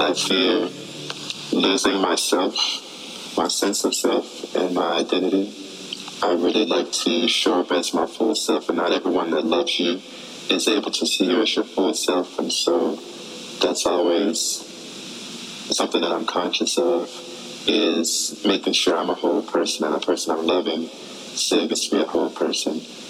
I fear losing myself, my sense of self, and my identity. I really like to show up as my full self, and not everyone that loves you is able to see you as your full self. And so that's always something that I'm conscious of, is making sure I'm a whole person, and a person I'm loving still gets to be a whole person.